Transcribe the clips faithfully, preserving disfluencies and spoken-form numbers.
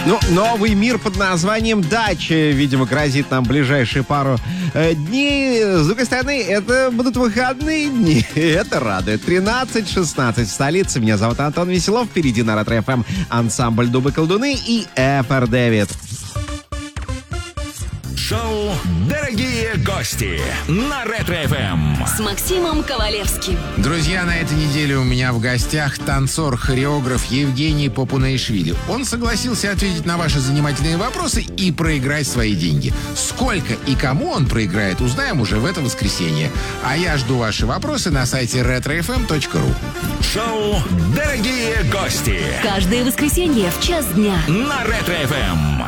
Ну, новый мир под названием «Дача», видимо, грозит нам ближайшие пару э, дней. С другой стороны, это будут выходные дни. Это радует. тринадцать шестнадцать в столице. Меня зовут Антон Веселов. Впереди на Ретро эф эм ансамбль «Дубы-колдуны» и Эфер Дэвид. Шоу «Дорогие гости» на Ретро эф эм с Максимом Ковалевским. Друзья, на этой неделе у меня в гостях танцор-хореограф Евгений Попунаишвили. Он согласился ответить на ваши занимательные вопросы и проиграть свои деньги. Сколько и кому он проиграет, узнаем уже в это воскресенье. А я жду ваши вопросы на сайте ретро эф эм точка ру. Шоу «Дорогие гости» каждое воскресенье в час дня на Ретро эф эм.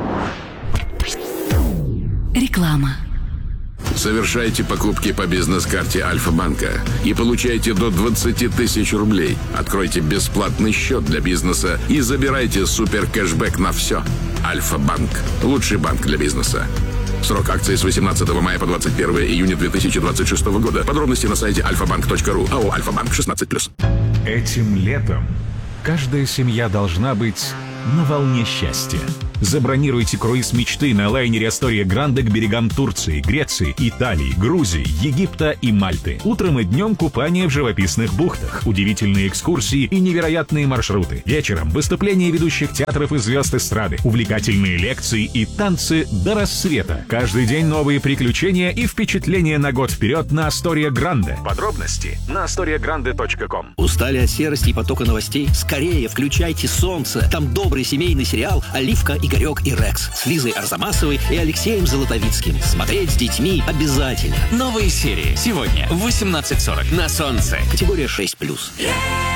Реклама. Совершайте покупки по бизнес-карте Альфа-банка и получайте до двадцать тысяч рублей. Откройте бесплатный счет для бизнеса и забирайте супер-кэшбэк на все. Альфа-банк. Лучший банк для бизнеса. Срок акции с восемнадцатого мая по двадцать первое июня две тысячи двадцать шестого года. Подробности на сайте альфа банк точка ру. АО «Альфа-банк» шестнадцать плюс. Этим летом каждая семья должна быть на волне счастья. Забронируйте круиз мечты на лайнере Астория Гранде к берегам Турции, Греции, Италии, Грузии, Египта и Мальты. Утром и днем купание в живописных бухтах, удивительные экскурсии и невероятные маршруты. Вечером выступления ведущих театров и звезд эстрады, увлекательные лекции и танцы до рассвета. Каждый день новые приключения и впечатления на год вперед на Астория Гранде. Подробности на астория гранде точка ком. Устали от серости и потока новостей? Скорее включайте «Солнце». Там добрый семейный сериал «Оливка, Игорек и Рекс» с Лизой Арзамасовой и Алексеем Золотовицким. Смотреть с детьми обязательно. Новые серии сегодня в восемнадцать сорок на Солнце. Категория шесть плюс. Yeah!